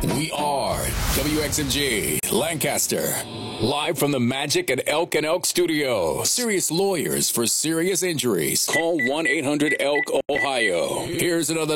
We are WXMG Lancaster. Live from the Magic at Elk and Elk Studio. Serious lawyers for serious injuries. Call 1-800-ELK, Ohio. Here's another